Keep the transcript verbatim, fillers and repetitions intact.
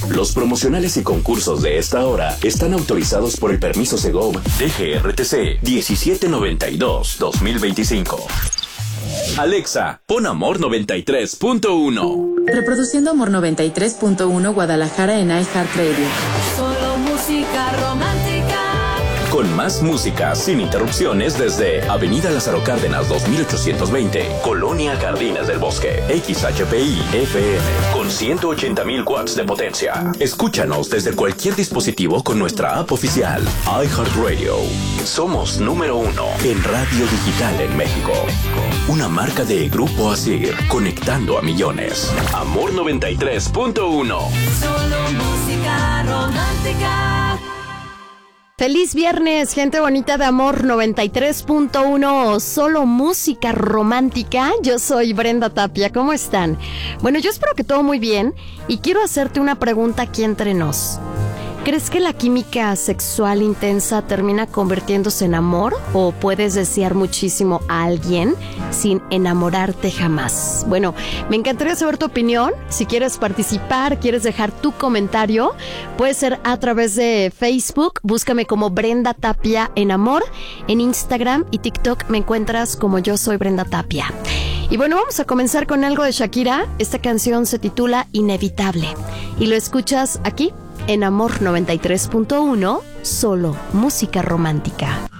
Los promocionales y concursos de esta hora están autorizados por el permiso Segov D G R T C diecisiete noventa y dos dos mil veinticinco. Alexa, pon Amor noventa y tres punto uno. Reproduciendo Amor noventa y tres punto uno Guadalajara en iHeartRadio. Solo música romántica. Con más música sin interrupciones desde Avenida Lázaro Cárdenas dos mil ochocientos veinte, Colonia Jardines del Bosque, X H P I F M, con ciento ochenta mil watts de potencia. Escúchanos desde cualquier dispositivo con nuestra app oficial, iHeartRadio. Somos número uno en radio digital en México. Una marca de Grupo Asir, conectando a millones. Amor noventa y tres punto uno. Solo música romántica. Feliz viernes, gente bonita de Amor noventa y tres punto uno, solo música romántica. Yo soy Brenda Tapia, ¿cómo están? Bueno, yo espero que todo muy bien y quiero hacerte una pregunta aquí entre nos. ¿Crees que la química sexual intensa termina convirtiéndose en amor? ¿O puedes desear muchísimo a alguien sin enamorarte jamás? Bueno, me encantaría saber tu opinión. Si quieres participar, quieres dejar tu comentario, puede ser a través de Facebook. Búscame como Brenda Tapia en Amor. En Instagram y TikTok me encuentras como Yo Soy Brenda Tapia. Y bueno, vamos a comenzar con algo de Shakira. Esta canción se titula Inevitable. Y lo escuchas aquí en Amor noventa y tres punto uno, solo música romántica.